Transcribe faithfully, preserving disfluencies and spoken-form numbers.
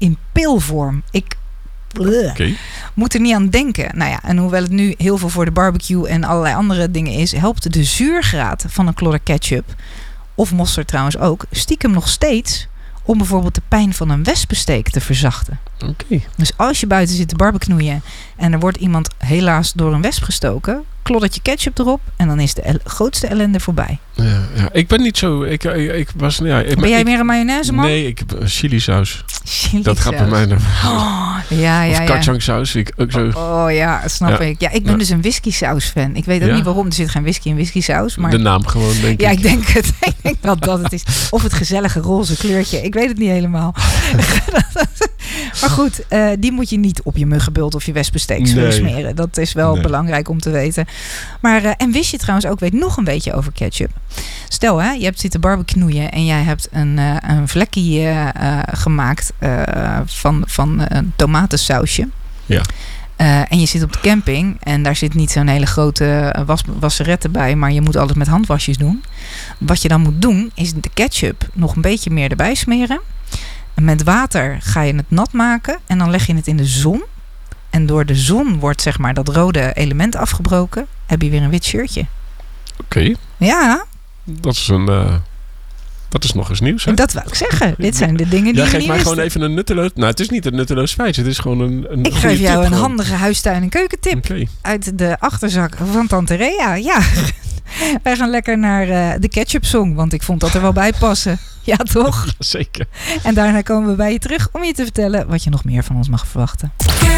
in pilvorm. Ik Okay. moet er niet aan denken. Nou ja, en hoewel het nu heel veel voor de barbecue en allerlei andere dingen is, helpt de zuurgraad van een klodder ketchup, of mosterd trouwens ook, stiekem nog steeds om bijvoorbeeld de pijn van een wespensteek te verzachten. Okay. Dus als je buiten zit te barbecuen en er wordt iemand helaas door een wesp gestoken, kloddertje ketchup erop en dan is de el- grootste ellende voorbij. Ja, ja. Ik ben niet zo... Ik, ik, ik was, ja, ik, Ben jij ik, meer een mayonaise man? Nee, ik heb uh, chilisaus. Chili Dat gaat bij mij naar... Oh, ja, ja, Of ja. kacangsaus. Ik, ook zo. Oh ja, snap Ja. ik. Ja, ik ben Ja. dus een whisky saus fan. Ik weet ook Ja. niet waarom. Er zit geen whisky in whisky saus. Maar De naam gewoon, denk ja, ik. ik denk het. Ik denk dat dat het is. Of het gezellige roze kleurtje. Ik weet het niet helemaal. Maar goed, uh, die moet je niet op je muggenbult of je wespensteek Nee. smeren. Dat is wel Nee. belangrijk om te weten. Maar, uh, en wist je trouwens ook, weet nog een beetje over ketchup. Stel, hè, je hebt zitten barbecuen en jij hebt een, uh, een vlekje uh, uh, gemaakt uh, van, van uh, een tomatensausje. Ja. Uh, en je zit op de camping en daar zit niet zo'n hele grote was, wasserette bij, maar je moet alles met handwasjes doen. Wat je dan moet doen, is de ketchup nog een beetje meer erbij smeren. En met water ga je het nat maken en dan leg je het in de zon. En door de zon wordt zeg maar dat rode element afgebroken. Heb je weer een wit shirtje. Oké. Okay. Ja. Dat is een... Uh, dat is nog eens nieuws, hè? Dat wil ik zeggen. Dit zijn de dingen die Jij je geeft niet mij wist. gewoon even een nutteloos... Nou, het is niet een nutteloos feit. Het is gewoon een, een Ik geef jou tip een gewoon. handige huistuin- en keukentip. Okay. Uit de achterzak van Tante Rea. Ja, wij gaan lekker naar uh, de ketchup song. Want ik vond dat er wel bij passen. Ja, toch? Zeker. En daarna komen we bij je terug om je te vertellen wat je nog meer van ons mag verwachten.